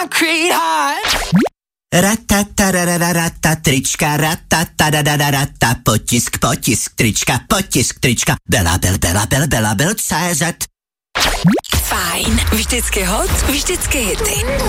concrete heart. Ratatarararata, trička, ratatarararata, potisk, trička, Bela Bel, CZ. Fajn, vždycky hot, vždycky hity.